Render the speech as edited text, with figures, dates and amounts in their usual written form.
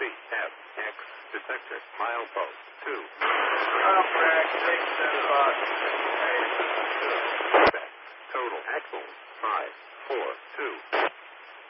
CFX detector milepost 2. Compact 6 and 5. Total axles 5, 4, 2.